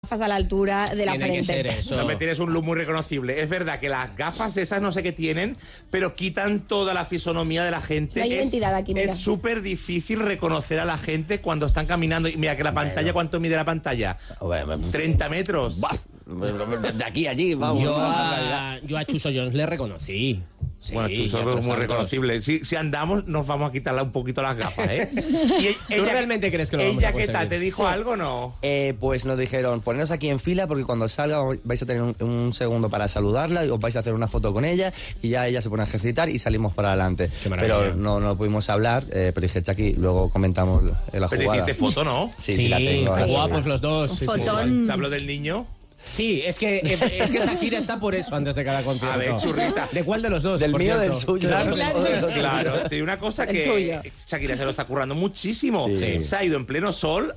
a la altura de la Tiene frente. que ser eso. También tienes un look muy reconocible. Es verdad que las gafas esas no sé qué tienen, pero quitan toda la fisonomía de la gente. No hay identidad aquí, mira. Es súper difícil reconocer a la gente cuando están caminando. Y mira que la pantalla, ¿cuánto mide la pantalla? 30 metros. Bah, de aquí a allí, vamos. Yo a Chuso Jones le reconocí. Sí, Bueno, Chuso ya es muy otros reconocible. Si andamos, nos vamos a quitarle un poquito las gafas, ¿eh? Y ¿Tú realmente crees que lo vamos a ella qué tal? conseguir? ¿Te dijo algo o no? Pues nos dijeron, poneros aquí en fila porque cuando salga vais a tener un segundo para saludarla y os vais a hacer una foto con ella y ya ella se pone a ejercitar y salimos para adelante. Qué maravilla. Pero no pudimos hablar, pero dije, Chucky, luego comentamos la Pero jugada. hiciste foto, ¿no? Sí, la tengo. qué la guapos tengo. los dos. Sí, Fotón. ¿Te hablo del niño? Sí, es que Shakira está por eso antes de cada concierto. A ver, churrita. ¿De cuál de los dos? Del por mío o cierto? del suyo. Claro, te digo una cosa El que tuyo. Shakira se lo está currando muchísimo. Sí. Se ha ido en pleno sol,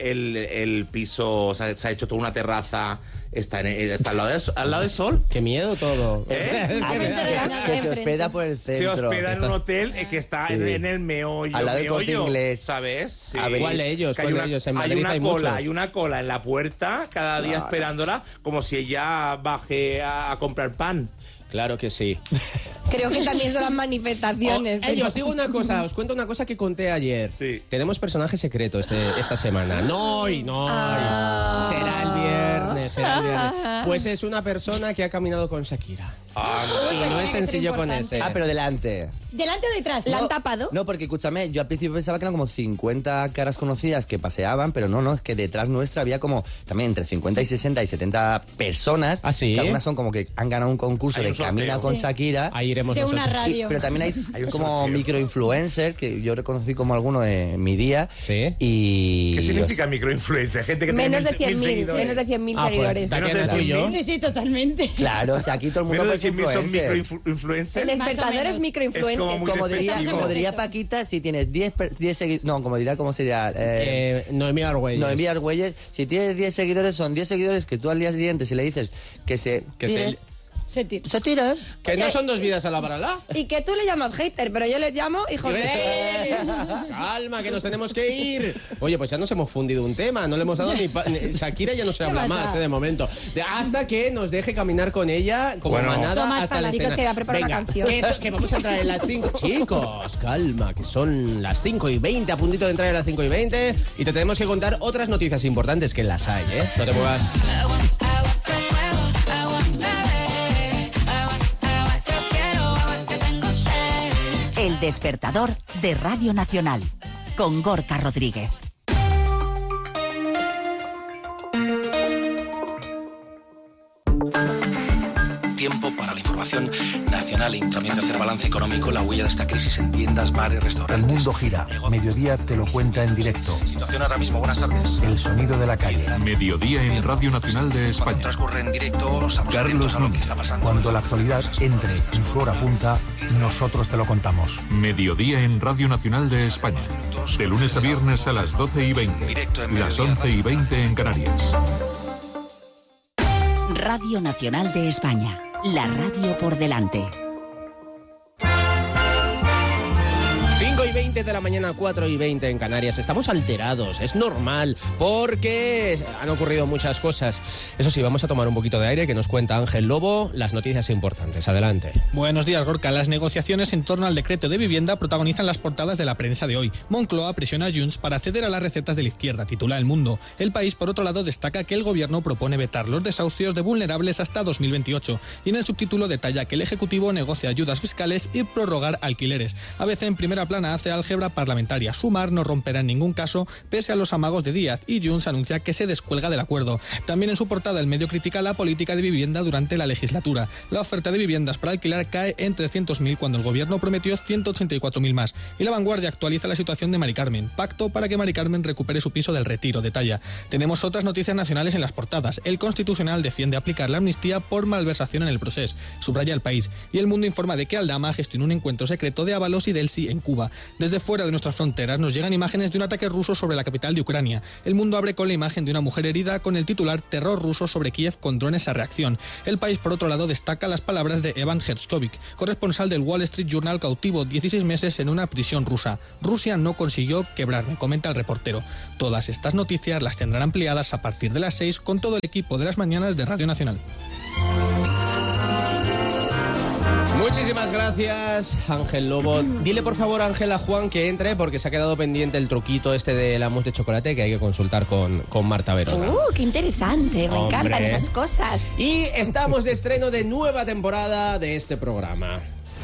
el piso se ha hecho toda una terraza, está al lado del sol. Qué miedo todo. ¿Eh? O sea, es que me da- Que se hospeda por el Se centro. hospeda en un hotel que está Sí. en el meollo. Al lado del Corte meollo, Inglés. ¿sabes? Sí. A ver, ¿cuál de ellos? Que ¿Cuál de ellos? En Madrid hay muchos. hay una cola en la puerta cada día esperándola, como si ella baje a comprar pan. Claro que sí. Creo que también son las manifestaciones. Os digo una cosa, os cuento una cosa que conté ayer. Sí. Tenemos personaje secreto esta semana. No hoy. Ah. Será el viernes. Pues es una persona que ha caminado con Shakira. Y no es sencillo con ese. Pero delante. ¿Delante o detrás? ¿La han tapado? No, porque escúchame, yo al principio pensaba que eran como 50 caras conocidas que paseaban, pero no, es que detrás nuestra había como también entre 50 y 60 y 70 personas. ¿Ah, sí? Que algunas son como que han ganado un concurso Hay de un sorteo. Camina con Sí. Shakira. Ahí iremos De una nosotros. radio. Pero también hay un como sorteo. microinfluencer, que yo reconocí como alguno en mi día. Sí. Y ¿Qué significa microinfluencer? Gente que Menos de tiene 100.000 seguidores. menos de 100.000 Ah, pues, seguidores. Tatiana, Menos de tú y yo. 100.000. Sí, totalmente. Claro, o sea, aquí todo el mundo Menos de es 100.000 son influencer. microinfluencers. El Más o despertador es menos. microinfluencer. Es como muy Como diría, despectivo. como diría Paquita, si tienes 10 seguidores... No, como diría, ¿cómo sería? Noemí Argüelles. Noemí Argüelles, si tienes 10 seguidores, son 10 seguidores que tú al día siguiente, si le dices que se tiren, Se tira. se tiran. Que no son dos vidas a la paralela. Y que tú le llamas hater, pero yo les llamo hijos de... Calma, que nos tenemos que ir. Oye, pues ya nos hemos fundido un tema. No le hemos dado ni Shakira ya no se habla pasa? más de momento. Hasta que nos deje caminar con ella como Bueno. manada Toma, hasta la chicos, escena. que voy a preparar una canción. Que vamos a entrar en las 5. Chicos, calma, que son las 5:20, a puntito de entrar en las 5:20. Y te tenemos que contar otras noticias importantes, que las hay, ¿eh? No te muevas. El despertador de Radio Nacional con Gorka Rodríguez. Tiempo para la información nacional e también de hacer balance económico, la huella de esta crisis en tiendas, bares, El restaurantes. mundo gira. Mediodía te lo cuenta en directo. Situación ahora mismo, buenas tardes. El sonido de la calle. Mediodía en Radio Nacional de Cuando España. transcurre en directo, estamos Carlos atentos a lo que Núñez. está pasando. Cuando la actualidad entre en su hora punta, nosotros te lo contamos. Mediodía en Radio Nacional de España. De lunes a viernes a las 12:20. Directo en Las Mediodía. 11:20 en Canarias. Radio Nacional de España. La radio por delante. 5:20 de la mañana, 4:20 en Canarias. Estamos alterados, es normal, porque han ocurrido muchas cosas. Eso sí, vamos a tomar un poquito de aire, que nos cuenta Ángel Lobo las noticias importantes. Adelante. Buenos días, Gorka. Las negociaciones en torno al decreto de vivienda protagonizan las portadas de la prensa de hoy. Moncloa presiona a Junts para ceder a las recetas de la izquierda, titula El Mundo. El País, por otro lado, destaca que el gobierno propone vetar los desahucios de vulnerables hasta 2028. Y en el subtítulo detalla que el Ejecutivo negocia ayudas fiscales y prorrogar alquileres. ABC en primera plana hace álgebra parlamentaria. Sumar no romperá en ningún caso, pese a los amagos de Díaz, y Junts anuncia que se descuelga del acuerdo. También en su portada el medio critica la política de vivienda durante la legislatura. La oferta de viviendas para alquilar cae en 300.000 cuando el gobierno prometió 184.000 más. Y La Vanguardia actualiza la situación de Mari Carmen. Pacto para que Mari Carmen recupere su piso del Retiro, detalla. Tenemos otras noticias nacionales en las portadas. El Constitucional defiende aplicar la amnistía por malversación en el proceso, subraya El País. Y El Mundo informa de que Aldama gestionó un encuentro secreto de Ábalos y Delcy en Cuba. Desde fuera de nuestras fronteras nos llegan imágenes de un ataque ruso sobre la capital de Ucrania. El Mundo abre con la imagen de una mujer herida con el titular "Terror ruso sobre Kiev con drones a reacción". El País, por otro lado, destaca las palabras de Evan Hertzkovich, corresponsal del Wall Street Journal, cautivo 16 meses en una prisión rusa. Rusia no consiguió quebrarme, comenta el reportero. Todas estas noticias las tendrán ampliadas a partir de las 6 con todo el equipo de las mañanas de Radio Nacional. Muchísimas gracias, Ángel Lobo. Dile por favor, Ángel, a Juan que entre porque se ha quedado pendiente el truquito este de la mousse de chocolate que hay que consultar con Marta Verona. ¡Qué interesante! Me encantan esas cosas. Y estamos de estreno de nueva temporada de este programa.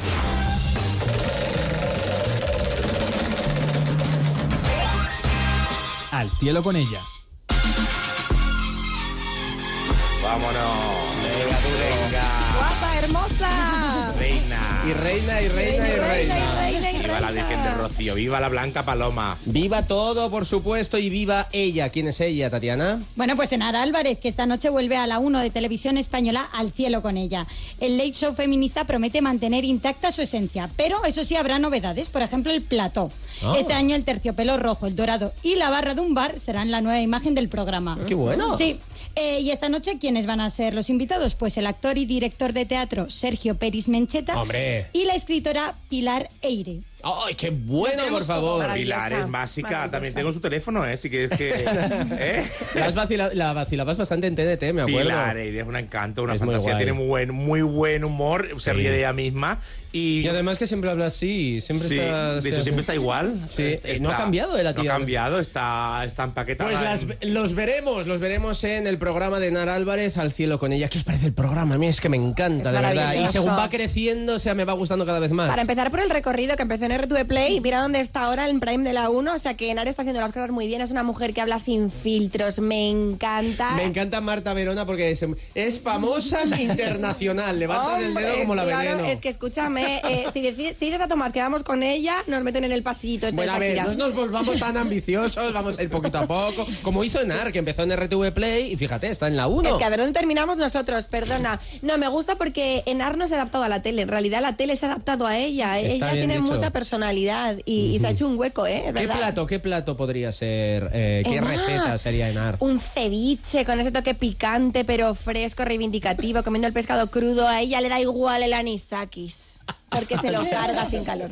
Al cielo con ella. Vámonos. Venga, tú venga. ¡Guapa, hermosa! Reina. Y reina, y reina, y reina. Viva la Virgen del Rocío, viva la Blanca Paloma. Viva todo, por supuesto, y viva ella. ¿Quién es ella, Tatiana? Bueno, pues Enara Álvarez, que esta noche vuelve a la 1 de Televisión Española Al cielo con ella. El Late Show feminista promete mantener intacta su esencia, pero eso sí habrá novedades, por ejemplo el plató. Oh. Este año el terciopelo rojo, el dorado y la barra de un bar serán la nueva imagen del programa. ¡Qué bueno! Sí. Y esta noche, ¿quiénes van a ser los invitados? Pues el actor y director de teatro Sergio Peris Mencheta. ¡Hombre! Y la escritora Pilar Eire. ¡Ay, qué bueno, por favor! Pilar es básica, también tengo su teléfono, si quieres que... La vacilabas bastante en TDT, me acuerdo. Pilar es un encanto, una Es fantasía, muy tiene muy buen humor, se ríe de ella misma. Y además que siempre habla así, siempre sí, está... de hecho siempre está igual. Sí, no ha cambiado la tía. No ha cambiado, está empaquetada. Pues los veremos en el programa de Nara Álvarez, Al cielo con ella. ¿Qué os parece el programa? A mí es que me encanta, de verdad. Y según va creciendo, me va gustando cada vez más. Para empezar por el recorrido que empezó en RTV Play, mira dónde está ahora en Prime de la 1, o sea que Nara está haciendo las cosas muy bien, es una mujer que habla sin filtros, me encanta. Me encanta Marta Verona porque es famosa internacional, levantas el dedo como la Veneno. Es que escúchame, si dices a Tomás que vamos con ella, nos meten en el pasillito. Bueno, a ver, no nos volvamos tan ambiciosos, vamos a ir poquito a poco, como hizo Enar, que empezó en RTV Play y fíjate, está en la 1. Es que a ver, ¿dónde terminamos nosotros? Perdona. No, me gusta porque Enar no se ha adaptado a la tele, en realidad la tele se ha adaptado a ella. Ella tiene mucha personalidad y se ha hecho un hueco, ¿eh? ¿Qué plato podría ser? ¿Qué receta sería Enar? Un ceviche con ese toque picante pero fresco, reivindicativo, comiendo el pescado crudo. A ella le da igual el anisakis, porque se lo carga sin calor.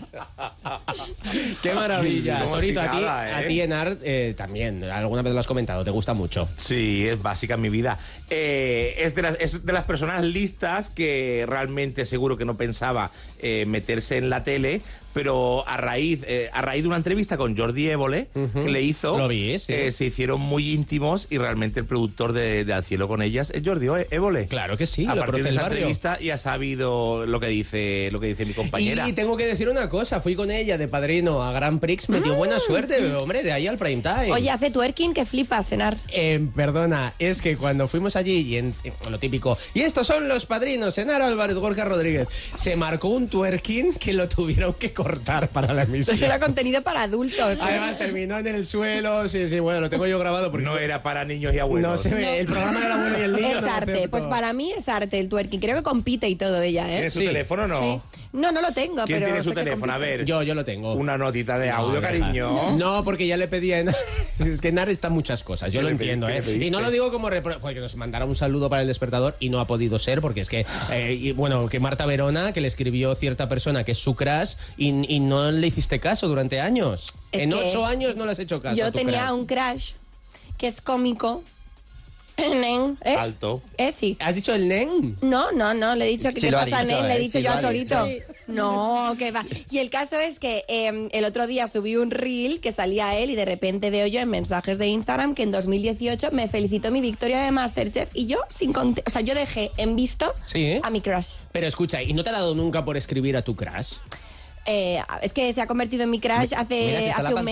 ¡Qué maravilla! Torito, a ti Enar, también, alguna vez lo has comentado, ¿te gusta mucho? Sí, es básica en mi vida. Es de las personas listas que realmente seguro que no pensaba meterse en la tele, pero a raíz de una entrevista con Jordi Évole que le hizo, lo vi, sí. Se hicieron muy íntimos y realmente el productor de Al cielo con ellas es Jordi Évole. Claro que sí, a lo partir de conoce esa el barrio. entrevista ya ha sabido lo que dice mi compañera. Y tengo que decir una cosa, fui con ella de padrino a Grand Prix, me dio buena suerte, hombre, de ahí al prime time. Oye, hace twerking que flipas, Enar. Perdona, es que cuando fuimos allí, y lo típico, y estos son los padrinos, Enar Álvarez, Gorka Rodríguez, se marcó un twerking que lo tuvieron que cortar para la emisión. Era contenido para adultos. Además terminó en el suelo, sí, bueno, lo tengo yo grabado porque no era para niños y abuelos. No se ve, el programa era bueno y el niño es arte, pues para mí es arte el twerking, creo que compite y todo ella, ¿eh? ¿Tiene su teléfono o no? Sí. No lo tengo, ¿Quién pero tiene su teléfono? A ver. Yo lo tengo. Una notita de audio, cariño. No, porque ya le pedí a Enar. Es que Enar está muchas cosas, yo lo entiendo, ¿eh? Y no lo digo como porque nos mandara un saludo para el despertador y no ha podido ser, porque es que, que Marta Verona, que le escribió cierta persona que es su crush y no le hiciste caso durante años. En 8 años no le has hecho caso. Yo tenía un crush que es cómico. Nen, Alto. Sí. ¿Has dicho el nen? No, le he dicho que sí te pasa dicho, nen, le he dicho sí yo a lo Torito. Sí. No, que va. Y el caso es que el otro día subí un reel que salía él y de repente veo yo en mensajes de Instagram que en 2018 me felicitó mi victoria de MasterChef y yo yo dejé en visto a mi crush. Pero escucha, ¿y no te ha dado nunca por escribir a tu crush? Es que se ha convertido en mi crush hace un mes.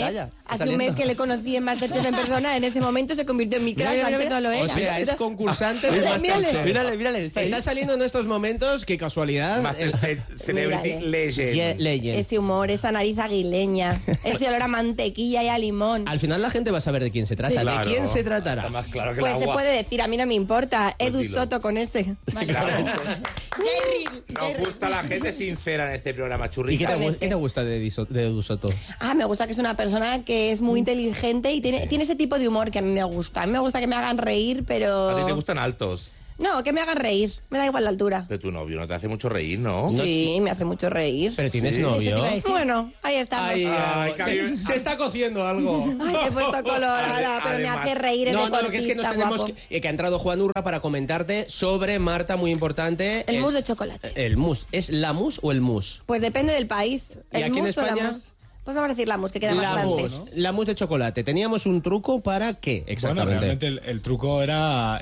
Hace un mes que le conocí en Masterchef en persona, en ese momento se convirtió en mi crush, antes no lo era. O sea, es concursante de Masterchef. Mírale. Está saliendo en estos momentos, qué casualidad. Masterchef Celebrity Legend. Ese humor, esa nariz aguileña, ese olor a mantequilla y a limón. Al final la gente va a saber de quién se trata. Sí, ¿De claro. quién se tratará? Está más claro que Pues el se agua. puede decir, a mí no me importa. Edu dilo. Soto con ese. Vale. Nos gusta la gente sincera en este programa, ¿Y churrita. qué te gusta de Edu Soto? Me gusta que es una persona que es muy inteligente y tiene ese tipo de humor que a mí me gusta. A mí me gusta que me hagan reír, pero... A ti te gustan altos. No, que me hagan reír. Me da igual la altura. Pero tu novio no te hace mucho reír, ¿no? Sí, me hace mucho reír. ¿Pero tienes Sí. Eso te iba a novio? decir. Bueno, ahí estamos. Se está cociendo algo. Ay, te he puesto colorada, pero me hace reír el No, deportista que es que nos tenemos guapo. que ha entrado Juan Urra para comentarte sobre Marta, muy importante. El mousse de chocolate. El mousse. ¿Es la mousse o el mousse? Pues depende del país. ¿Y ¿El aquí en mousse o la España? mousse? Pues vamos a decir la mousse, que queda más La francés. mousse. La mousse de chocolate. ¿Teníamos un truco para qué exactamente? Bueno, realmente el truco era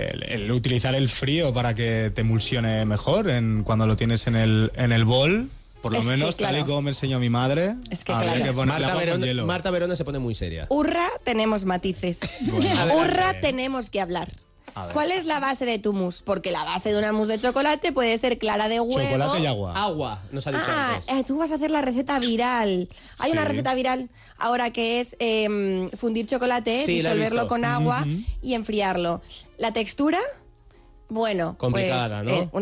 el utilizar el frío para que te emulsione mejor cuando lo tienes en el bol. Por lo Es que, menos, tal y claro. como me enseñó mi madre. Es que, habría claro. que ponerle agua con hielo. Marta Verona se pone muy seria. Urra, tenemos matices. A ver, Urra, tenemos que hablar. ¿Cuál es la base de tu mousse? Porque la base de una mousse de chocolate puede ser clara de huevo. Chocolate y agua. Agua, nos ha dicho antes. Tú vas a hacer la receta viral. Hay Sí. una receta viral ahora que es fundir chocolate, Sí, la he disolverlo visto. con agua y enfriarlo. La textura, bueno, complicada, pues, ¿no?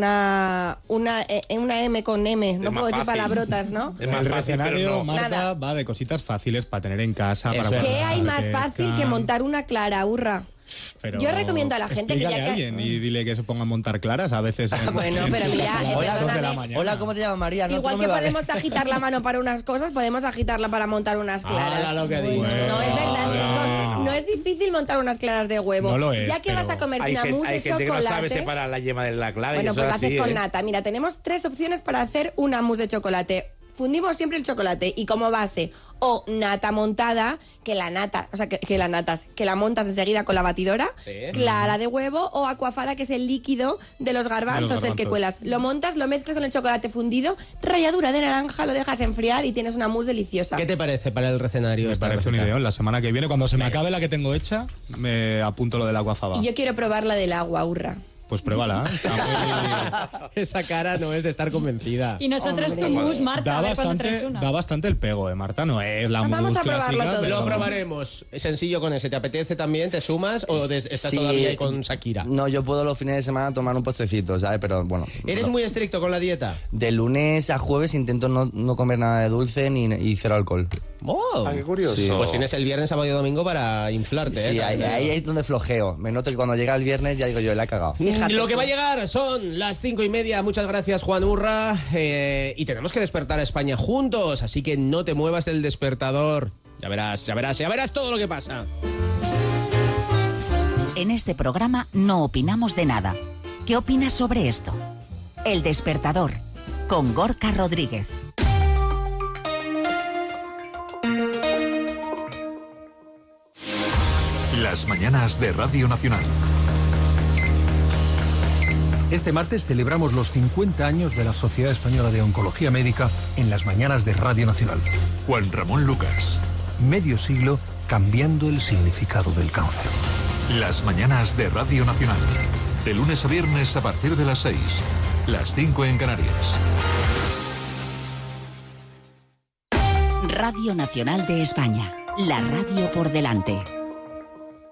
una M con M. No más puedo decir fácil. palabrotas, ¿no? Es más El fácil, pero recetario, no. Marta, Nada. va de cositas fáciles para tener en casa. Eso Para es. ¿Qué guardar, hay más que fácil que están- montar una clara, Urra? Pero Yo recomiendo a la gente que ya explícale que- a alguien y dile que se ponga a montar claras a veces. Bueno, pero mira, Hola, perdóname. Hola, ¿cómo te llamas, María? No, tú Igual no que me vales. podemos agitar la mano para unas cosas, podemos agitarla para montar unas claras. Ala, lo que ha dicho. No, es verdad, chicos. Bueno. No es difícil montar unas claras de huevo. No lo es, ya que vas a pero comerte Hay una gente, mousse hay de gente que no sabe chocolate. separar la yema de la clara. Bueno, y pues eso lo es haces así, con ¿eh? nata. Mira, tenemos 3 opciones para hacer una mousse de chocolate. Fundimos siempre el chocolate y como base o nata montada, que la nata, o sea, que la montas enseguida con la batidora, Sí. clara de huevo o acuafada, que es el líquido de los garbanzos, el que garbanzos. cuelas. Lo montas, lo mezclas con el chocolate fundido, ralladura de naranja, lo dejas enfriar y tienes una mousse deliciosa. ¿Qué te parece para el recenario? Me esta parece un receta? ideón. La semana que viene, cuando se me acabe la que tengo hecha, me apunto lo del agua fava. Y yo quiero probar la del agua, Urra. Pues pruébala. Está muy- Esa cara no es de estar convencida. Y nosotros tu mousse, Marta, Da a ver cuándo traes bastante, una. da bastante el pego, Marta. No es la Vamos mousse a probarlo clásica, todo. pero- Lo probaremos. Es sencillo con ese. ¿Te apetece también? ¿Te sumas o estás Sí, todavía ahí con Shakira? No, yo puedo los fines de semana tomar un postrecito, ¿sabes? Pero bueno. ¿Eres no. muy estricto con la dieta? De lunes a jueves intento no comer nada de dulce y cero alcohol. Oh. Ah, qué curioso. Sí. Pues tienes el viernes, sábado y domingo para inflarte. Sí, ¿eh? ahí es donde flojeo. Me noto que cuando llega el viernes ya digo yo, la he cagado. Lo que va a llegar son las 5:30. Muchas gracias, Juan Urra. Y tenemos que despertar a España juntos, así que no te muevas del despertador. Ya verás todo lo que pasa. En este programa no opinamos de nada. ¿Qué opinas sobre esto? El Despertador, con Gorka Rodríguez. Las mañanas de Radio Nacional. Este martes celebramos los 50 años de la Sociedad Española de Oncología Médica en las mañanas de Radio Nacional. Juan Ramón Lucas. Medio siglo cambiando el significado del cáncer. Las mañanas de Radio Nacional. De lunes a viernes a partir de las 6. Las 5 en Canarias. Radio Nacional de España. La radio por delante.